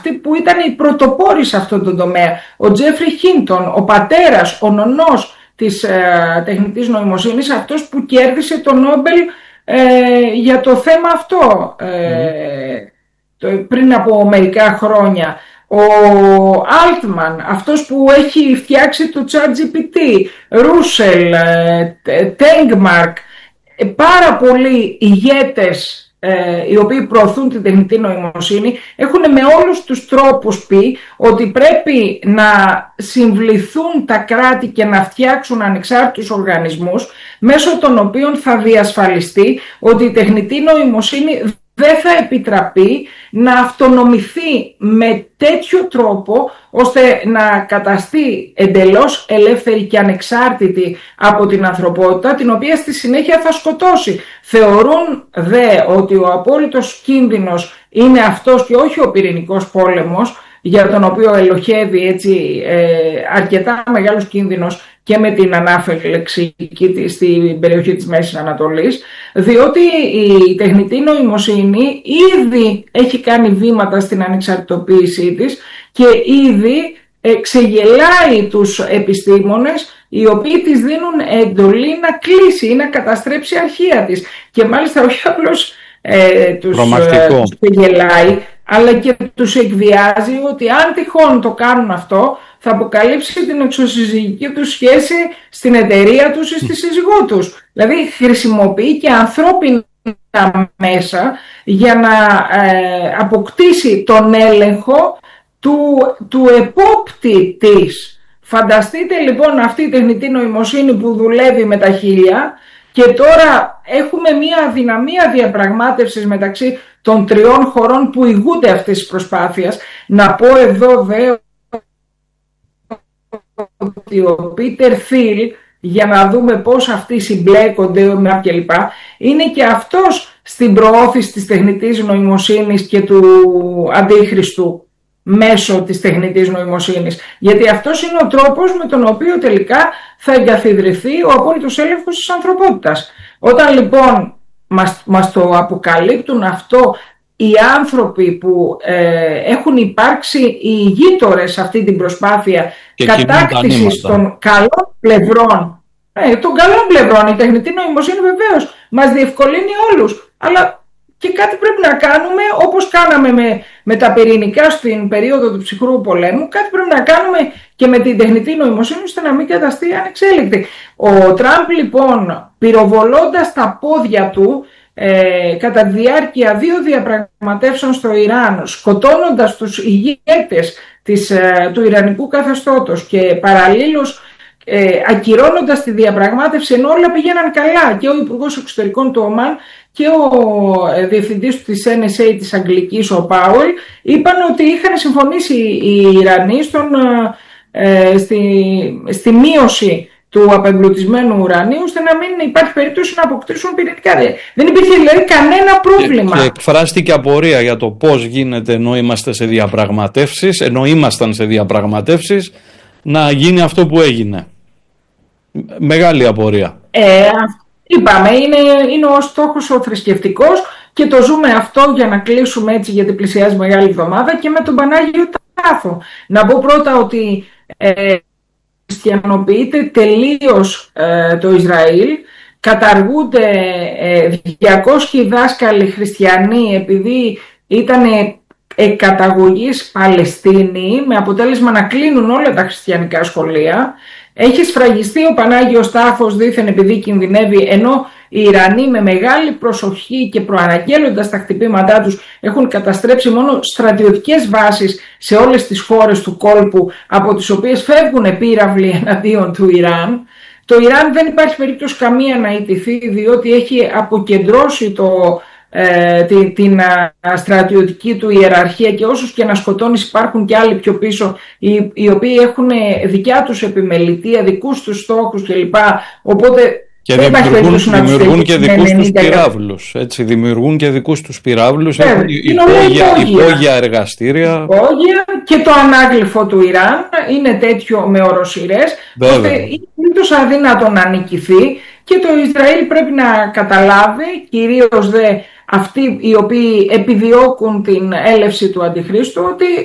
αυτοί που ήταν οι πρωτοπόροι σε αυτόν τον τομέα. Ο Τζέφρι Χίντον, ο πατέρας, ο νονός της τεχνητής νοημοσύνης, αυτός που κέρδισε το Νόμπελ για το θέμα αυτό πριν από μερικά χρόνια. Ο Altman, αυτός που έχει φτιάξει το ChatGPT, Ρούσελ, Τέγκμαρκ, πάρα πολλοί ηγέτες οι οποίοι προωθούν την τεχνητή νοημοσύνη έχουν με όλους τους τρόπους πει ότι πρέπει να συμβληθούν τα κράτη και να φτιάξουν ανεξάρτητους οργανισμούς μέσω των οποίων θα διασφαλιστεί ότι η τεχνητή νοημοσύνη δεν θα επιτραπεί να αυτονομηθεί με τέτοιο τρόπο ώστε να καταστεί εντελώς ελεύθερη και ανεξάρτητη από την ανθρωπότητα, την οποία στη συνέχεια θα σκοτώσει. Θεωρούν δε ότι ο απόλυτος κίνδυνος είναι αυτός και όχι ο πυρηνικός πόλεμος, για τον οποίο ελοχεύει έτσι αρκετά μεγάλος κίνδυνος και με την ανάφλεξη στην περιοχή της Μέσης Ανατολής, διότι η τεχνητή νοημοσύνη ήδη έχει κάνει βήματα στην ανεξαρτητοποίησή της και ήδη ξεγελάει τους επιστήμονες οι οποίοι της δίνουν εντολή να κλείσει ή να καταστρέψει αρχεία της. Και μάλιστα όχι απλώς τους ξεγελάει, αλλά και τους εκβιάζει ότι αν τυχόν το κάνουν αυτό θα αποκαλύψει την εξωσυζυγική τους σχέση στην εταιρεία τους ή στη σύζυγό τους. Δηλαδή χρησιμοποιεί και ανθρώπινα μέσα για να αποκτήσει τον έλεγχο του επόπτη της. Φανταστείτε λοιπόν αυτή η τεχνητή νοημοσύνη που δουλεύει με τα χίλια και τώρα έχουμε μια αδυναμία διαπραγμάτευσης μεταξύ των τριών χωρών που ηγούνται αυτής της προσπάθειας. Να πω εδώ δε ότι ο Πίτερ Thiel, για να δούμε πώς αυτοί συμπλέκονται με κλπ, είναι και αυτός στην προώθηση της τεχνητής νοημοσύνης και του αντίχριστου μέσω της τεχνητής νοημοσύνης. Γιατί αυτός είναι ο τρόπος με τον οποίο τελικά θα εγκαθιδρυθεί ο απόλυτος έλεγχος της ανθρωπότητας. Όταν λοιπόν μας το αποκαλύπτουν αυτό οι άνθρωποι που έχουν υπάρξει οι ηγείτορες σε αυτή την προσπάθεια κατάκτησης των καλών πλευρών, των καλών πλευρών, η τεχνητή νοημοσύνη βεβαίως μας διευκολύνει όλους, αλλά και κάτι πρέπει να κάνουμε, όπως κάναμε με τα πυρηνικά στην περίοδο του ψυχρού πολέμου, κάτι πρέπει να κάνουμε και με την τεχνητή νοημοσύνη ώστε να μην καταστεί ανεξέλεκτη. Ο Τραμπ λοιπόν, πυροβολώντας τα πόδια του κατά τη διάρκεια 2 διαπραγματεύσεων στο Ιράν, σκοτώνοντας τους ηγέτες του Ιρανικού καθεστώτος και παραλλήλως ακυρώνοντας τη διαπραγμάτευση ενώ όλα πήγαιναν καλά, και ο Υπουργός Εξωτερικών του Ομάν και ο διευθυντής της NSA της Αγγλικής, ο Πάουελ, είπαν ότι είχαν συμφωνήσει οι Ιρανοί στη μείωση του απεμπλουτισμένου ουρανίου, ώστε να μην υπάρχει περίπτωση να αποκτήσουν πυρηνικά. Δεν υπήρχε δηλαδή κανένα πρόβλημα. Και εκφράστηκε απορία για το πώς γίνεται ενώ ήμασταν σε διαπραγματεύσεις να γίνει αυτό που έγινε. Μεγάλη απορία. Είπαμε, είναι ο στόχος ο θρησκευτικός και το ζούμε αυτό, για να κλείσουμε έτσι γιατί πλησιάζει Μεγάλη Εβδομάδα, και με τον Πανάγιο Τάφο. Να πω πρώτα ότι χριστιανοποιείται τελείως το Ισραήλ, καταργούνται 200 δάσκαλοι χριστιανοί επειδή ήταν καταγωγής Παλαιστίνη, με αποτέλεσμα να κλείνουν όλα τα χριστιανικά σχολεία. Έχει σφραγιστεί ο Πανάγιος Τάφος δήθεν επειδή κινδυνεύει, ενώ οι Ιρανοί με μεγάλη προσοχή και προαναγγέλλοντας τα χτυπήματά τους έχουν καταστρέψει μόνο στρατιωτικές βάσεις σε όλες τις χώρες του κόλπου, από τις οποίες φεύγουν πύραυλοι εναντίον του Ιράν. Το Ιράν δεν υπάρχει περίπτωση καμία να ιτηθεί, διότι έχει αποκεντρώσει την στρατιωτική του ιεραρχία, και όσους και να σκοτώνεις υπάρχουν και άλλοι πιο πίσω οι οποίοι έχουν δικιά τους επιμελητία, δικούς τους στόχους κλπ. Οπότε και δημιουργούν και δικούς τους πυράβλους. Έτσι, δημιουργούν και δικούς τους πυράβλους, έχουν υπόγεια εργαστήρια. Υπόγεια, και το ανάγλυφο του Ιράν είναι τέτοιο με οροσειρές, ώστε είναι τόσο αδύνατο να νικηθεί, και το Ισραήλ πρέπει να καταλάβει, κυρίως δε αυτοί οι οποίοι επιδιώκουν την έλευση του Αντιχρίστου, ότι